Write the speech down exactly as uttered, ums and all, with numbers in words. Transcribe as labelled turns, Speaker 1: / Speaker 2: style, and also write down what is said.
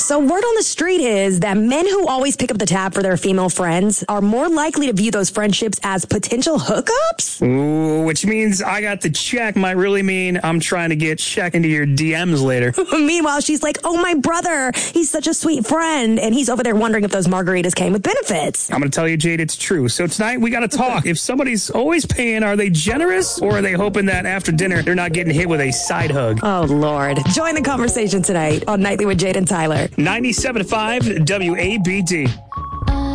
Speaker 1: So word on the street is that men who always pick up the tab for their female friends are more likely to view those friendships as potential hookups.
Speaker 2: Ooh, which means I got the check might really mean I'm trying to get check into your D Ms later.
Speaker 1: Meanwhile, she's like, oh, my brother, he's such a sweet friend. And he's over there wondering if those margaritas came with benefits.
Speaker 2: I'm going to tell you, Jade, it's true. So tonight we got to talk. If somebody's always paying, are they generous or are they hoping that after dinner they're not getting hit with a side hug?
Speaker 1: Oh, Lord. Join the conversation tonight on Nightly with Jade and Tyler.
Speaker 2: ninety-seven point five W A B D.